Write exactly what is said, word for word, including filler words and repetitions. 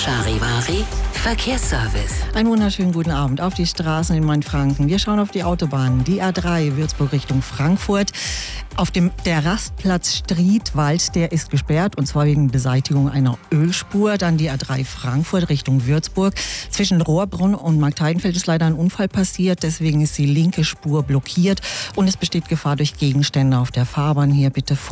Charivari Verkehrsservice. Einen wunderschönen guten Abend auf die Straßen in Mainfranken. Wir schauen auf die Autobahn, die A drei Würzburg Richtung Frankfurt. Auf dem der Rastplatz Striedwald, der ist gesperrt, und zwar wegen Beseitigung einer Ölspur. Dann die A drei Frankfurt Richtung Würzburg. Zwischen Rohrbrunn und Marktheidenfeld ist leider ein Unfall passiert, deswegen ist die linke Spur blockiert und es besteht Gefahr durch Gegenstände auf der Fahrbahn. Hier bitte